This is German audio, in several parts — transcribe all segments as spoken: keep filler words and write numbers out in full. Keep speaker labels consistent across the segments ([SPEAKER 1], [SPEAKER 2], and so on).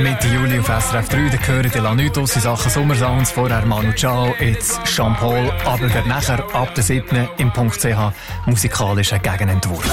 [SPEAKER 1] Mit Juli auf S R F drei, da hören die Lanitos in Sachen Sommersounds, vorher Manu Chao, jetzt Jean-Paul, aber gerade nachher ab der siebten im Punkt C H musikalischer Gegenentwurf.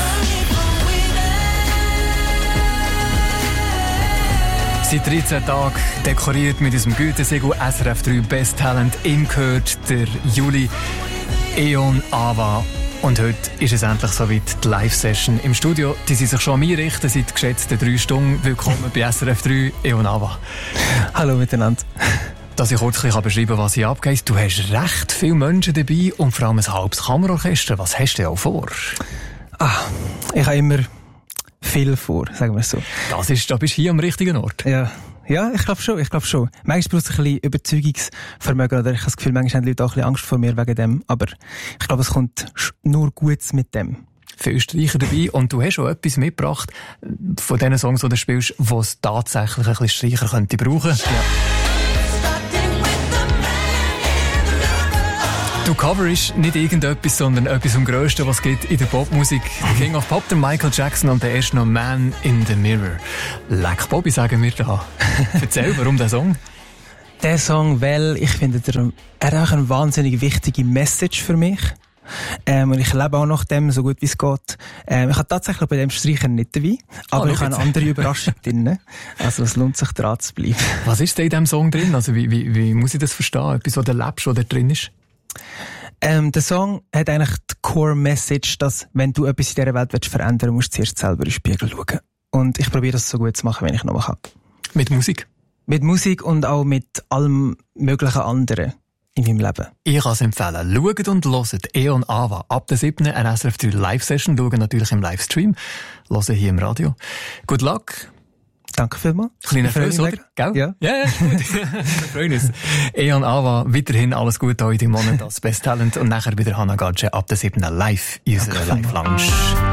[SPEAKER 1] Seit dreizehn Tagen dekoriert mit unserem Gütesiegel S R F drei Best Talent. Ihm gehört der Juli, Eon Ava. Und heute ist es endlich soweit, die Live-Session im Studio. Die sind sich schon an mich richten seit geschätzten drei Stunden. Willkommen bei S R F drei, Eon Ava.
[SPEAKER 2] Hallo miteinander.
[SPEAKER 1] Dass ich kurz beschreiben kann, was hier abgeht. Du hast recht viele Menschen dabei und vor allem ein halbes Kammerorchester. Was hast du auch vor?
[SPEAKER 2] Ah, ich habe immer viel vor, sagen wir es so.
[SPEAKER 1] Das ist, da bist du hier am richtigen Ort.
[SPEAKER 2] Ja. Ja, ich glaube schon, ich glaube schon. Manchmal braucht es ein bisschen Überzeugungsvermögen, oder ich habe das Gefühl, manchmal haben die Leute auch ein bisschen Angst vor mir wegen dem, aber ich glaube, es kommt nur Gutes mit dem.
[SPEAKER 1] Viele Österreicher dabei und du hast schon etwas mitgebracht von diesen Songs, die du spielst, die es tatsächlich ein bisschen Streicher könnte brauchen. Ja. Du coverst nicht irgendetwas, sondern etwas vom Grössten, was es gibt in der Popmusik. King of Pop, der Michael Jackson und der erste noch Man in the Mirror. Leck Bobby, sagen wir da. Erzähl, warum der Song?
[SPEAKER 2] Der Song, weil ich finde, er, er hat auch eine wahnsinnig wichtige Message für mich. Ähm, und ich lebe auch nach dem, so gut wie es geht. Ähm, ich habe tatsächlich bei dem Streicher nicht dabei, aber oh, ich habe eine andere Überraschung drin. Also es lohnt sich, dran zu bleiben.
[SPEAKER 1] Was ist denn in diesem Song drin? Also wie, wie, wie muss ich das verstehen? Etwas, was du lebst, was da drin ist?
[SPEAKER 2] Ähm, der Song hat eigentlich die Core-Message, dass wenn du etwas in dieser Welt willst verändern, musst du zuerst selber in den Spiegel schauen. Und ich probiere das so gut zu machen, wenn ich noch kann.
[SPEAKER 1] Mit Musik?
[SPEAKER 2] Mit Musik und auch mit allem möglichen anderen in meinem Leben.
[SPEAKER 1] Ich kann es empfehlen. Schaut und hört Eon Ava. Ab der siebten eine S R F drei Live-Session. Schaut natürlich im Livestream. Hört hier im Radio. Good luck.
[SPEAKER 2] Danke vielmals.
[SPEAKER 1] Kleiner Nervös, oder? Gell?
[SPEAKER 2] Ja.
[SPEAKER 1] Ja, ja, gut. Wir freuen uns. Eon Ava, weiterhin alles Gute heute im Monat als Best Talent und nachher wieder Hannah Gatsche ab der siebten live in unserer Live-Lounge.